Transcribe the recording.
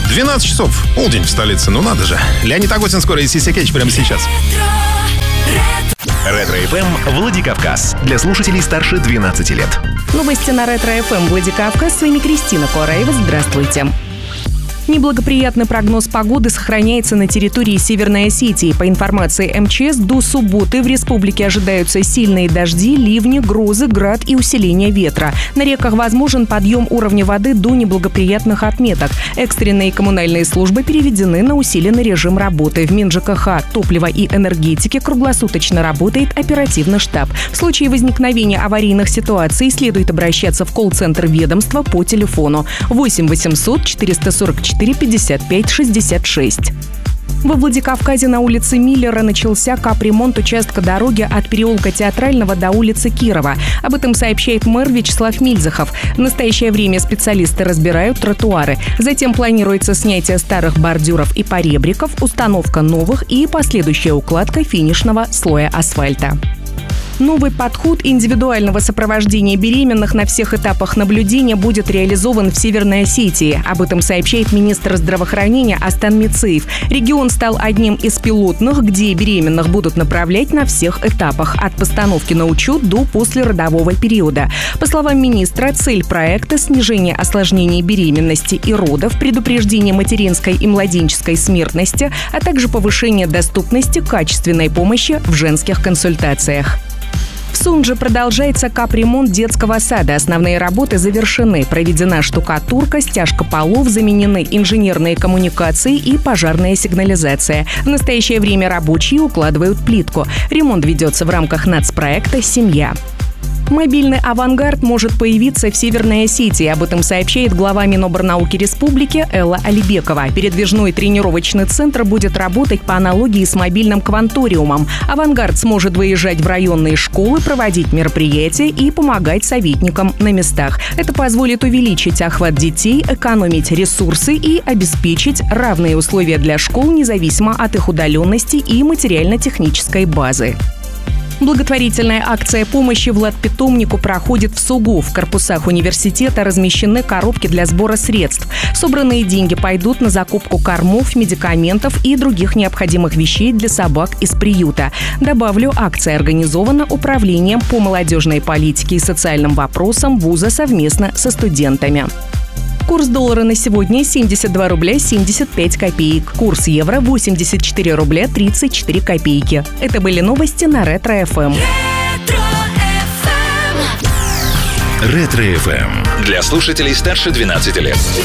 12 часов, полдень в столице, ну надо же. Леонид Агутин, скоро и Сися Кетч прямо сейчас. Ретро-ФМ Владикавказ. Для слушателей старше 12 лет. Новости на Ретро-ФМ Владикавказ. С вами Кристина Куараева. Здравствуйте. Неблагоприятный прогноз погоды сохраняется на территории Северной Осетии. По информации МЧС, до субботы в республике ожидаются сильные дожди, ливни, грозы, град и усиление ветра. На реках возможен подъем уровня воды до неблагоприятных отметок. Экстренные коммунальные службы переведены на усиленный режим работы. В МинЖКХ, топлива и энергетики круглосуточно работает оперативный штаб. В случае возникновения аварийных ситуаций следует обращаться в колл-центр ведомства по телефону 8 800 444 55 66. Во Владикавказе на улице Миллера начался капремонт участка дороги от переулка Театрального до улицы Кирова. Об этом сообщает мэр Вячеслав Мильзахов. В настоящее время специалисты разбирают тротуары. Затем планируется снятие старых бордюров и поребриков, установка новых и последующая укладка финишного слоя асфальта. Новый подход индивидуального сопровождения беременных на всех этапах наблюдения будет реализован в Северной Осетии. Об этом сообщает министр здравоохранения Астан Мицеев. Регион стал одним из пилотных, где беременных будут направлять на всех этапах, от постановки на учет до послеродового периода. По словам министра, цель проекта – снижение осложнений беременности и родов, предупреждение материнской и младенческой смертности, а также повышение доступности качественной помощи в женских консультациях. В Сунже продолжается капремонт детского сада. Основные работы завершены. Проведена штукатурка, стяжка полов, заменены инженерные коммуникации и пожарная сигнализация. В настоящее время рабочие укладывают плитку. Ремонт ведется в рамках нацпроекта «Семья». Мобильный авангард может появиться в Северной Осетии. Об этом сообщает глава Минобрнауки республики Элла Алибекова. Передвижной тренировочный центр будет работать по аналогии с мобильным кванториумом. Авангард сможет выезжать в районные школы, проводить мероприятия и помогать советникам на местах. Это позволит увеличить охват детей, экономить ресурсы и обеспечить равные условия для школ, независимо от их удаленности и материально-технической базы. Благотворительная акция помощи Владпитомнику проходит в СУГУ. В корпусах университета размещены коробки для сбора средств. Собранные деньги пойдут на закупку кормов, медикаментов и других необходимых вещей для собак из приюта. Добавлю, акция организована Управлением по молодежной политике и социальным вопросам вуза совместно со студентами. Курс доллара на сегодня 72 рубля 75 копеек. Курс евро 84 рубля 34 копейки. Это были новости на Ретро-ФМ. Ретро-ФМ. Для слушателей старше 12 лет.